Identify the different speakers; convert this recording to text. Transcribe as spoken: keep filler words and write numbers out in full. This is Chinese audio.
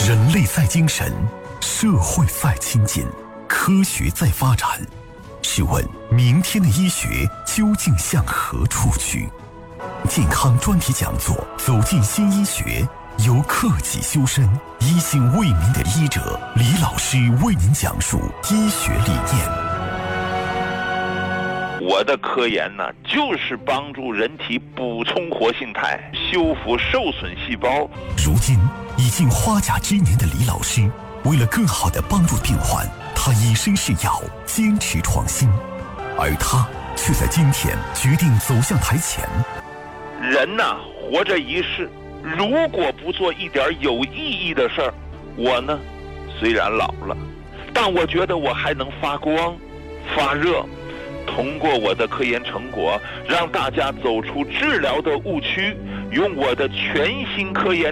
Speaker 1: 人类在精神，社会在亲近，科学在发展。试问明天的医学究竟向何处去？健康专题讲座走进新医学，由克己修身、医性为民的医者李老师为您讲述医学理念。
Speaker 2: 我的科研呢，就是帮助人体补充活性肽，修复受损细胞。
Speaker 1: 如今已经花甲之年的李老师，为了更好地帮助病患，他以身试药，坚持创新，而他却在今天决定走向台前。
Speaker 2: 人呐，活着一世，如果不做一点有意义的事儿，我呢，虽然老了，但我觉得我还能发光、发热。通过我的科研成果，让大家走出治疗的误区，用我的全新科研